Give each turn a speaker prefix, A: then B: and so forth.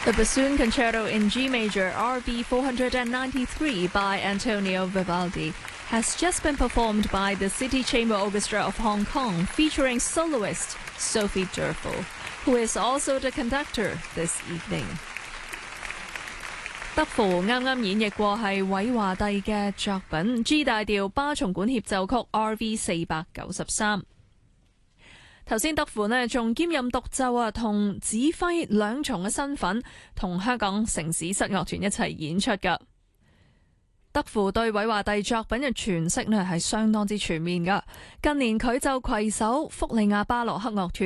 A: The Bassoon Concerto in G Major RB 493 by Antonio Vivaldi has just been performed by the City Chamber Orchestra of Hong Kong, featuring soloist Sophie Durfel, who is also the conductor this evening. 德芙啱啱演繹過係韋華第嘅作品 G 大調巴松管協奏曲 RV 493。頭先德芙呢仲兼任獨奏同指揮兩重嘅身份，同香港城市室樂團一齊演出㗎。德芙對韋華第作品嘅詮釋呢係相當之全面㗎。近年佢就攜手福利亞巴洛克樂團